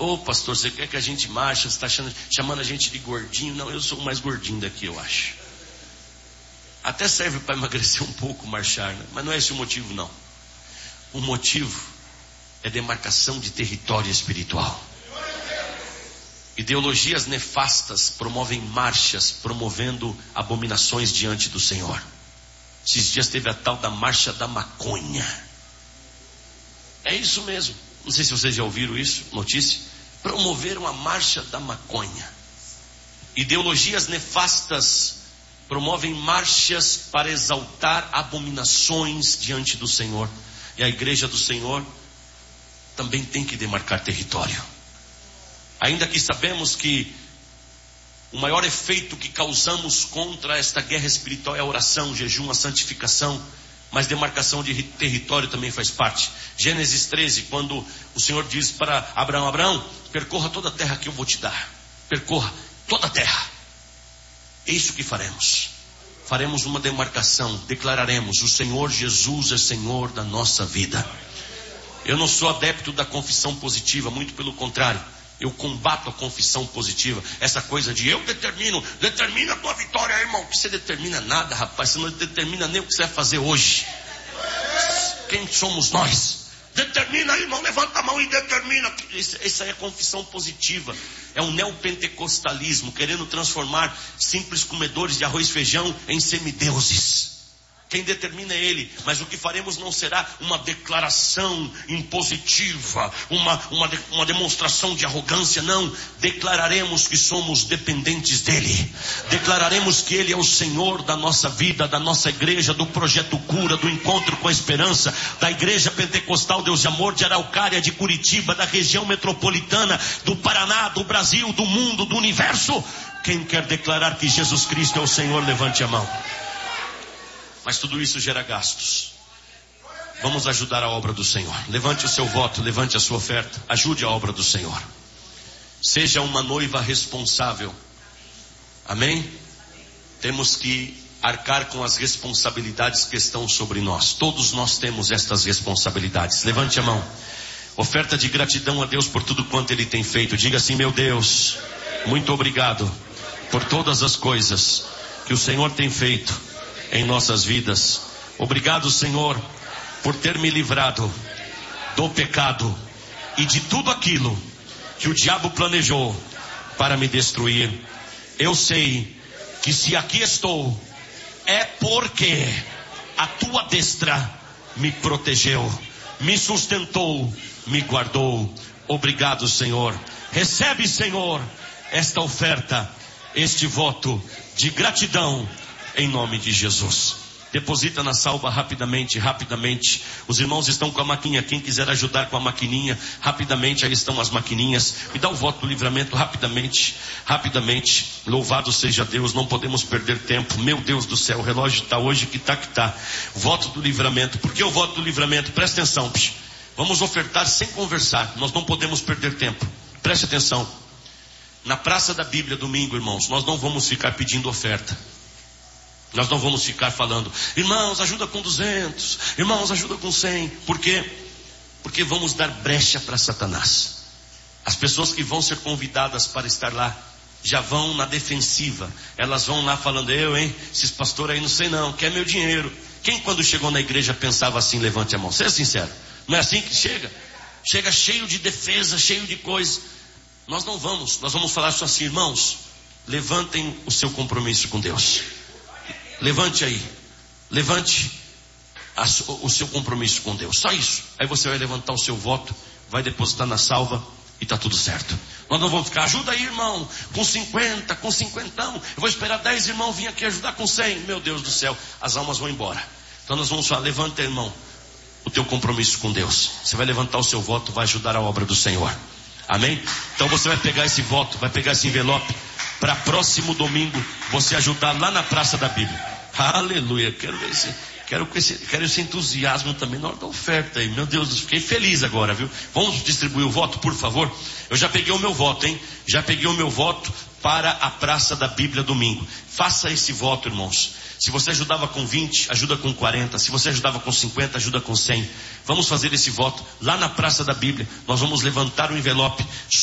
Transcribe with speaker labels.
Speaker 1: Ô pastor, você quer que a gente marche? Você está chamando a gente de gordinho? Não, eu sou o mais gordinho daqui, eu acho. Até serve para emagrecer um pouco marchar, né? Mas não é esse o motivo, não. O motivo é demarcação de território espiritual. Ideologias nefastas promovem marchas, promovendo abominações diante do Senhor. Esses dias teve a tal da marcha da maconha. É isso mesmo. Não sei se vocês já ouviram isso, notícia. Promoveram a marcha da maconha. Ideologias nefastas promovem marchas para exaltar abominações diante do Senhor. E a igreja do Senhor também tem que demarcar território. Ainda que sabemos que o maior efeito que causamos contra esta guerra espiritual é a oração, o jejum, a santificação, mas demarcação de território também faz parte. Gênesis 13, quando o Senhor diz para Abraão: Abraão, percorra toda a terra que eu vou te dar. Percorra toda a terra. É isso que faremos. Faremos uma demarcação, declararemos: o Senhor Jesus é Senhor da nossa vida. Eu não sou adepto da confissão positiva, muito pelo contrário. Eu combato a confissão positiva. Essa coisa de eu determina a tua vitória, irmão. Que você determina nada, rapaz. Você não determina nem o que você vai fazer hoje. Quem somos nós? Determina, irmão, levanta a mão e determina. Essa é a confissão positiva. É um neopentecostalismo, querendo transformar simples comedores de arroz e feijão em semideuses. Quem determina é Ele, mas o que faremos não será uma declaração impositiva, uma demonstração de arrogância, não. Declararemos que somos dependentes dEle. Declararemos que Ele é o Senhor da nossa vida, da nossa igreja, do projeto Cura, do Encontro com a Esperança, da Igreja Pentecostal Deus de Amor de Araucária, de Curitiba, da região metropolitana, do Paraná, do Brasil, do mundo, do universo. Quem quer declarar que Jesus Cristo é o Senhor, levante a mão. Mas tudo isso gera gastos. Vamos ajudar a obra do Senhor. Levante o seu voto, levante a sua oferta. Ajude a obra do Senhor. Seja uma noiva responsável. Amém? Temos que arcar com as responsabilidades que estão sobre nós. Todos nós temos estas responsabilidades. Levante a mão. Oferta de gratidão a Deus por tudo quanto Ele tem feito. Diga assim: meu Deus, muito obrigado por todas as coisas que o Senhor tem feito em nossas vidas. Obrigado, Senhor, por ter me livrado do pecado e de tudo aquilo que o diabo planejou para me destruir. Eu sei que se aqui estou é porque a tua destra me protegeu, me sustentou, me guardou. Obrigado, Senhor. Recebe, Senhor, esta oferta, este voto de gratidão, em nome de Jesus. Deposita na salva rapidamente. Os irmãos estão com a maquininha. Quem quiser ajudar com a maquininha, rapidamente, aí estão as maquininhas. Me dá o voto do livramento rapidamente. Louvado seja Deus, não podemos perder tempo. Meu Deus do céu, o relógio está hoje que tá. Voto do livramento. Por que o voto do livramento? Presta atenção. Vamos ofertar sem conversar. Nós não podemos perder tempo. Preste atenção. Na Praça da Bíblia, domingo, irmãos, nós não vamos ficar pedindo oferta. Nós não vamos ficar falando: irmãos, ajuda com 200, irmãos, ajuda com 100. Por quê? Porque vamos dar brecha para Satanás. As pessoas que vão ser convidadas para estar lá já vão na defensiva. Elas vão lá falando: esses pastores aí não sei não, quer meu dinheiro. Quem quando chegou na igreja pensava assim? Levante a mão. Seja sincero. Não é assim que chega? Chega cheio de defesa, cheio de coisa. Nós não vamos. Nós vamos falar só assim: irmãos, levantem o seu compromisso com Deus. Levante aí. Levante o seu compromisso com Deus. Só isso. Aí você vai levantar o seu voto, vai depositar na salva e está tudo certo. Nós não vamos ficar: ajuda aí, irmão, com 50, com 50. Eu vou esperar 10 irmãos vir aqui ajudar com 100. Meu Deus do céu, as almas vão embora. Então nós vamos falar: levanta, irmão, o teu compromisso com Deus. Você vai levantar o seu voto, vai ajudar a obra do Senhor. Amém? Então você vai pegar esse voto, vai pegar esse envelope, para próximo domingo você ajudar lá na Praça da Bíblia. Aleluia. Quero esse entusiasmo também na hora da oferta aí. Meu Deus, fiquei feliz agora, viu? Vamos distribuir o voto, por favor. Eu já peguei o meu voto, hein? Já peguei o meu voto para a Praça da Bíblia domingo. Faça esse voto, irmãos. Se você ajudava com 20, ajuda com 40. Se você ajudava com 50, ajuda com 100. Vamos fazer esse voto lá na Praça da Bíblia. Nós vamos levantar o envelope.